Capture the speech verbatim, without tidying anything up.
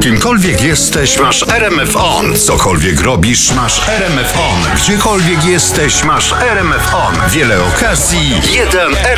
Kimkolwiek jesteś, masz R M F On. Cokolwiek robisz, masz R M F On. Gdziekolwiek jesteś, masz R M F On. Wiele okazji, jeden R